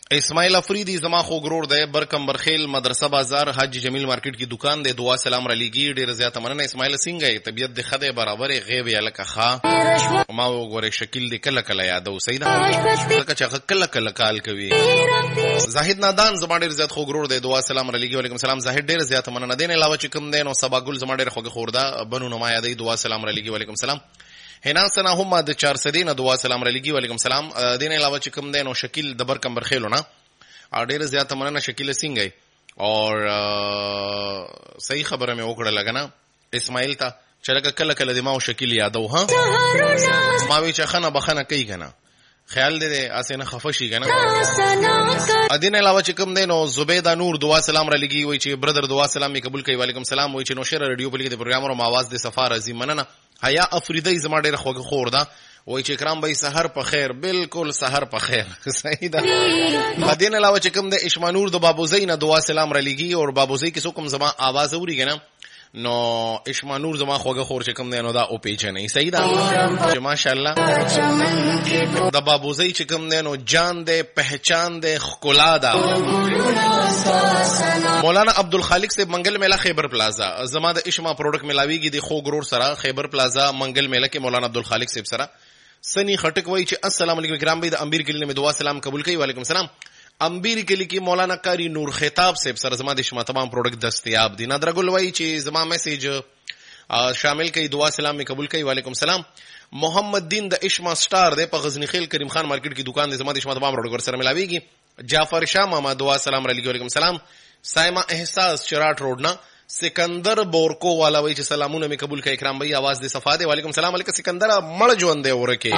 اسماعیل افریدی زما خو ګرور دی برکم برخیل مدرسه بازار حاجی جمیل مارکیټ کی دکان دی. دعا سلام را لګي ډیر زیات مننه. اسماعیل څنګه طبیعت د خده برابر غیب یلکه ښا ما وګوره شکل دی کله کله یادو سیدا لکه چې کله کله کال کوي. زاهد نادان زما ډیر زیات خو ګرور دی. دعا سلام را لګي. وعلیکم السلام زاهد ډیر زیات مننه. دین علاوه چې کوم دین او سبا ګل زما ډیر خوګه خوردا بنو نما یادې. دعا سلام را لګي. وعلیکم السلام هنا سنا هم د 400 دعا سلام را لګي. وعلیکم السلام. دین علاوه چې کوم دین او شکل د برکم برخیلونه ډیر زیات مننه. شکیل څنګه اور صحیح خبره مې وکړه لګنه اسماعیل ته چې لکه کله کله د ما او شکیل یادو ها ما وی چې خنه بخنه کوي کنه خیال دې اسنه خفشي کنه. ادین علاوه چې کوم دین او زبیدا نور دعا سلام را لګي. وای چې برادر دعا سلام می قبول کوي. وعلیکم السلام. وای چې نو شیر رادیو په لګي د پروګرام او आवाज د سفار عظیم مننه. حیا افریدی زما ډیر خوګه خور ده. وای چې کرام بھائی سحر په خیر. بالکل سحر په خیر صحیح ده. مدین علاوه چې کوم د اشمانور د بابوزی نه دعا سلام را لګي او بابوزی کې څوک زما आवाज اوري کنه نو اشمانور زما خوګه خور چې کوم نه نو دا او پیژنې صحیح ده چې ماشاءالله د بابوزی چې کوم نه نو جان دې پہچان دې خکلا ده. مولانا عبدالخالق سے منگل میلہ خیبر پلازا زما د اشما پروډکټ ملاویږي د خو ګرور سره خیبر پلازا منگل میلہ کې مولانا عبدالخالق صاحب سره سنی خټک وای چې السلام علیکم کرام بھائی د امبیر کلی میں دعا سلام قبول کړي. وعلیکم السلام. امبیر کلی کې مولانا قاری نور خطاب صاحب سره زما د اشما تمام پروډکټ دستیاب دي. نادر ګل وای چې زما میسج شامل کړي. دعا سلام می قبول کړي. وعلیکم السلام. محمد دین د اشما سٹار د په غزنی خیل کریم خان مارکیټ کی دکان د زما د اشما تمام پروډکټ سره ملاویږي. جعفر شاه ماما دعا سلام علیکم. وعلیکم السلام. سایما احساس چراټ روډ نا سکندر بورکو والا وای چې سلامونه می قبول کړي. کرام بھائی आवाज د صفاده. وعلیکم السلام. علیکم سکندر مړ ژوند دی ورکه